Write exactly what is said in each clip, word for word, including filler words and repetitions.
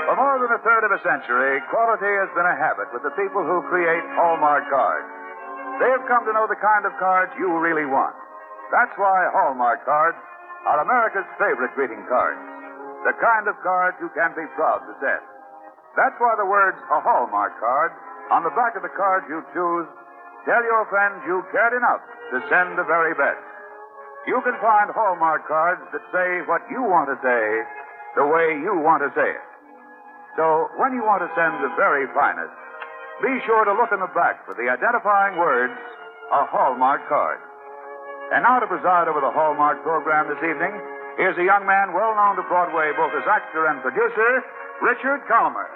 For more than a third of a century, quality has been a habit with the people who create Hallmark cards. They have come to know the kind of cards you really want. That's why Hallmark cards are America's favorite greeting cards. The kind of cards you can be proud to send. That's why the words, a Hallmark card, on the back of the card you choose, tell your friends you cared enough to send the very best. You can find Hallmark cards that say what you want to say the way you want to say it. So when you want to send the very finest, be sure to look in the back for the identifying words, a Hallmark card. And now to preside over the Hallmark program this evening, here's a young man well known to Broadway both as actor and producer, Richard Kalmer.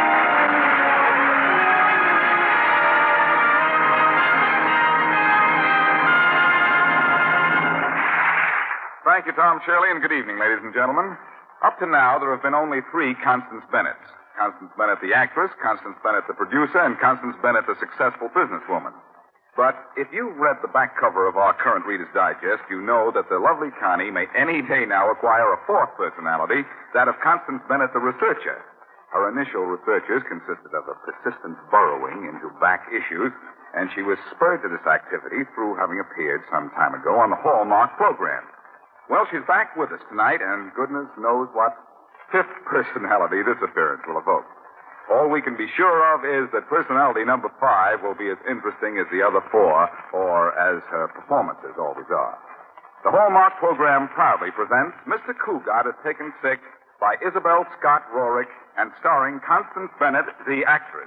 Thank you, Tom Shirley, and good evening, ladies and gentlemen. Up to now, there have been only three Constance Bennetts. Constance Bennett, the actress, Constance Bennett, the producer, and Constance Bennett, the successful businesswoman. But if you've read the back cover of our current Reader's Digest, you know that the lovely Connie may any day now acquire a fourth personality, that of Constance Bennett, the researcher. Her initial researches consisted of a persistent burrowing into back issues, and she was spurred to this activity through having appeared some time ago on the Hallmark program. Well, she's back with us tonight, and goodness knows what fifth personality this appearance will evoke. All we can be sure of is that personality number five will be as interesting as the other four, or as her performances always are. The Hallmark program proudly presents Mister Cougat is Taken Sick by Isabel Scott Rorick and starring Constance Bennett, the actress.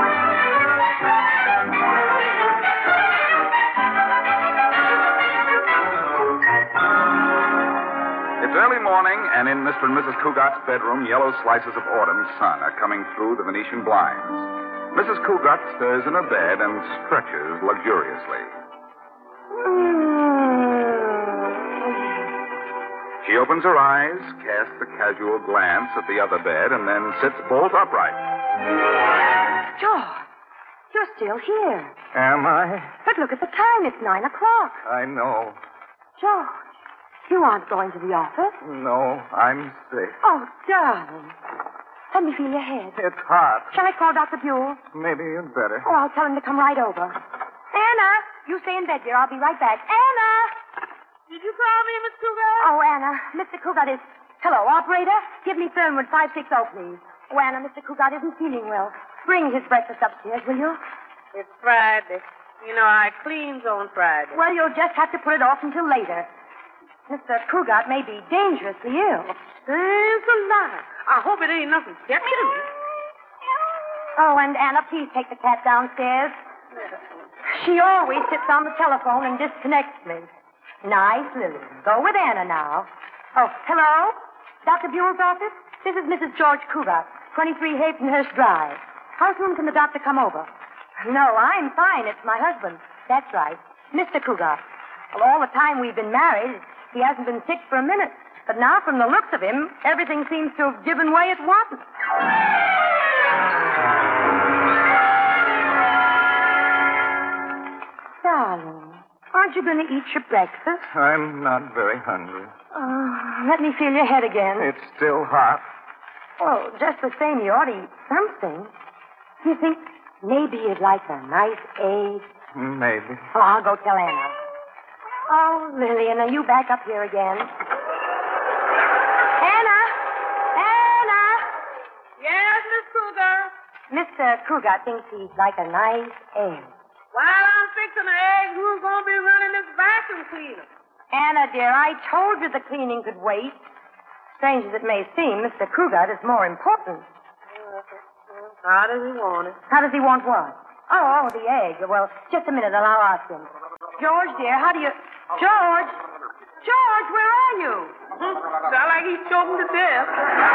It's early morning, and in Mister and Missus Cougat's bedroom, yellow slices of autumn sun are coming through the Venetian blinds. Missus Cougat stirs in her bed and stretches luxuriously. She opens her eyes, casts a casual glance at the other bed, and then sits bolt upright. George, you're still here. Am I? But look at the time. It's nine o'clock. I know. George, you aren't going to the office? No, I'm sick. Oh, darling. Let me feel your head. It's hot. Shall I call Doctor Buell? Maybe you'd better. Oh, I'll tell him to come right over. Anna, you stay in bed, dear. I'll be right back. Anna! Did you call me, Miss Cougat? Oh, Anna, Mister Cougat is... Hello, operator. Give me Fernwood five six zero, please. Oh, Anna, Mister Cougat isn't feeling well. Bring his breakfast upstairs, will you? It's Friday. You know, I cleans on Friday. Well, you'll just have to put it off until later. Mister Cougat may be dangerously ill. Thanks a lot. I hope it ain't nothing sexual. Oh, and Anna, please take the cat downstairs. She always sits on the telephone and disconnects me. Nice, Lily. Go with Anna now. Oh, hello? Doctor Buell's office? This is Missus George Cougat, twenty-three Havenhurst Drive. How soon can the doctor come over? No, I'm fine. It's my husband. That's right. Mister Cougat. Well, all the time we've been married, he hasn't been sick for a minute. But now, from the looks of him, everything seems to have given way at once. Darling, aren't you going to eat your breakfast? I'm not very hungry. Oh, let me feel your head again. It's still hot. Well, just the same, you ought to eat something. You think maybe you'd like a nice egg? Maybe. Oh, I'll go tell Anna. Oh, Lillian, are you back up here again? Anna! Anna! Yes, Miss Cougat? Mister Cougat thinks he'd like a nice egg. While I'm fixing the egg, who's going to be running this vacuum cleaner? Anna, dear, I told you the cleaning could wait. Strange as it may seem, Mister Cougat is more important. How does he want it? How does he want what? Oh, oh, the egg. Well, just a minute, and I'll ask him. George, dear, how do you... George! George, where are you? Sound like he's choking to death.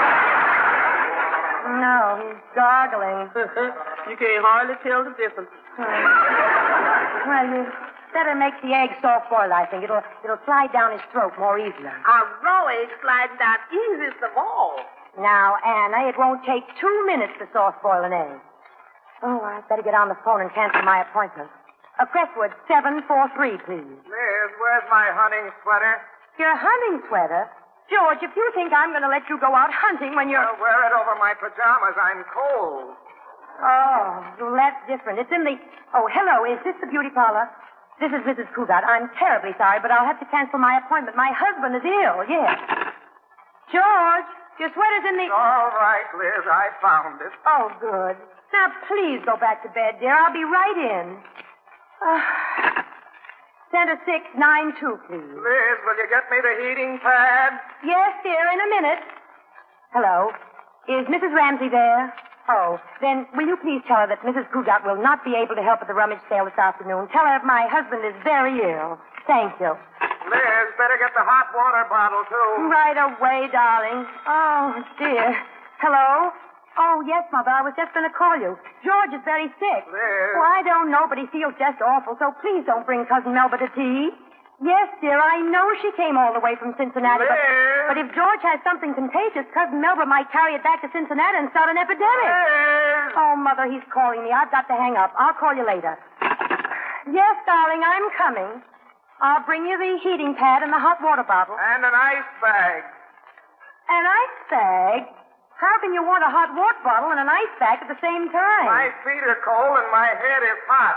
No, he's gargling. You can't hardly tell the difference. Well, you better make the egg soft-boiled, I think. It'll it'll slide down his throat more easily. A raw egg sliding down easiest of all. Now, Anna, it won't take two minutes to soft-boil an egg. Oh, I'd better get on the phone and cancel my appointment. A Crestwood, seven four three, please. Liz, where's my hunting sweater? Your hunting sweater? George, if you think I'm going to let you go out hunting when you're... I'll wear it over my pajamas. I'm cold. Oh, well, that's different. It's in the... Oh, hello. Is this the beauty parlor? This is Missus Cougat. I'm terribly sorry, but I'll have to cancel my appointment. My husband is ill, yes. George, your sweater's in the... All right, Liz. I found it. Oh, good. Now, please go back to bed, dear. I'll be right in. Uh, Center six nine two, please. Liz, will you get me the heating pad? Yes, dear, in a minute. Hello. Is Missus Ramsey there? Oh, then will you please tell her that Missus Cougat will not be able to help at the rummage sale this afternoon? Tell her my husband is very ill. Thank you. Liz, better get the hot water bottle, too. Right away, darling. Oh, dear. Hello? Oh, yes, Mother. I was just going to call you. George is very sick. Liz. Oh, I don't know, but he feels just awful, so please don't bring Cousin Melba to tea. Yes, dear, I know she came all the way from Cincinnati, but, Liz. but if George has something contagious, Cousin Melba might carry it back to Cincinnati and start an epidemic. Liz. Oh, Mother, he's calling me. I've got to hang up. I'll call you later. Yes, darling, I'm coming. I'll bring you the heating pad and the hot water bottle. And an ice bag. An ice bag? How can you want a hot water bottle and an ice bag at the same time? My feet are cold and my head is hot.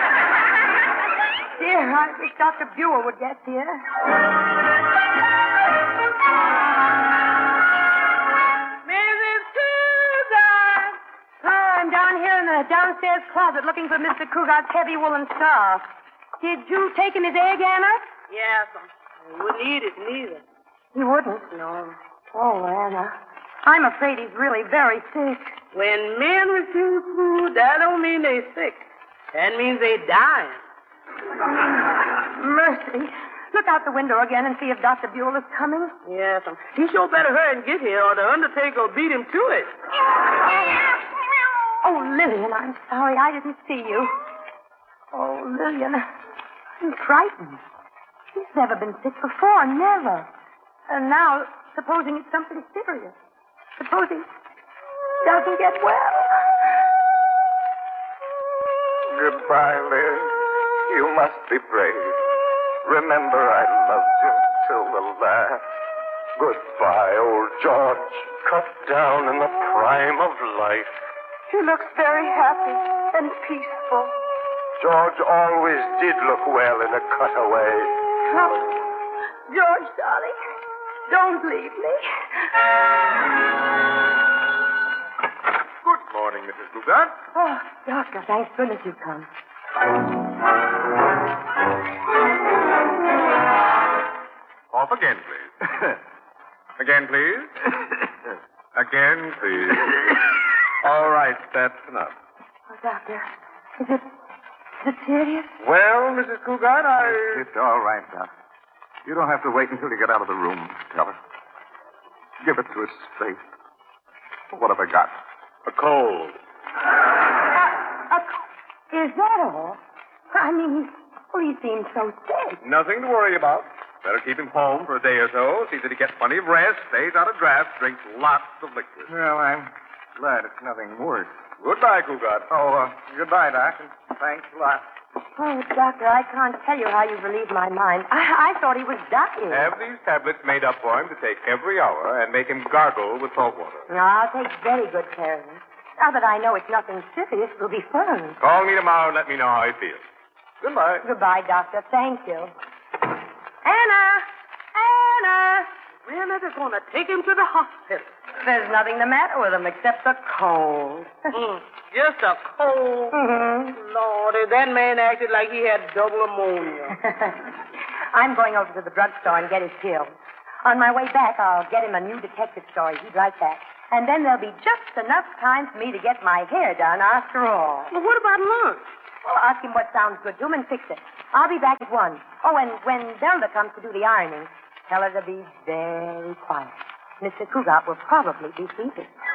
Dear, I wish Doctor Buell would get here. Missus Cougat! Oh, I'm down here in the downstairs closet looking for Mister Cougat's heavy woolen scarf. Did you take him his egg, Anna? Yes, he wouldn't eat it neither. He wouldn't? No. Oh, Anna. I'm afraid he's really very sick. When men refuse food, that don't mean they sick. That means they dying. Mercy. Look out the window again and see if Doctor Buell is coming. Yes, um, he sure better hurry and get here, or the undertaker will beat him to it. Oh, Lillian, I'm sorry. I didn't see you. Oh, Lillian, I'm frightened. He's never been sick before, never. And now, supposing it's something serious. Suppose he doesn't get well. Goodbye, Liz. You must be brave. Remember, I loved you till the last. Goodbye, old George. Cut down in the prime of life. He looks very happy and peaceful. George always did look well in a cutaway. Oh, George, darling, don't leave me. Good morning, Missus Cougat. Oh, Doctor, thank goodness you've come. Off again, please. Again, please. Again, please. All right, that's enough. Oh, Doctor, is it, is it serious? Well, Missus Cougat, I... It's all right, Doc. You don't have to wait until you get out of the room to tell her. Give it to us straight. What have I got? A cold. Uh, is that all? I mean, he's, well, he seems so sick. Nothing to worry about. Better keep him home for a day or so. See that he gets plenty of rest, stays out of drafts, drinks lots of liquid. Well, I'm glad it's nothing worse. Goodbye, Cougat. Oh, uh, goodbye, Doc, and thanks a lot. Oh, Doctor, I can't tell you how you've relieved my mind. I, I thought he was dying. Have these tablets made up for him to take every hour and make him gargle with salt water. I'll take very good care of him. Now that I know it's nothing serious, it'll be fun. Call me tomorrow and let me know how he feels. Goodbye. Goodbye, Doctor. Thank you. Anna! Anna! When are they going to take him to the hospital? There's nothing the matter with him except a cold. Mm, just a cold. Mm-hmm. Lordy, that man acted like he had double ammonia. I'm going over to the drugstore and get his pills. On my way back, I'll get him a new detective story. He'd like that. And then there'll be just enough time for me to get my hair done after all. Well, what about lunch? Well, ask him what sounds good to him and fix it. I'll be back at one. Oh, and when Zelda comes to do the ironing, tell her to be very quiet. Mister Cougat will probably be sleeping.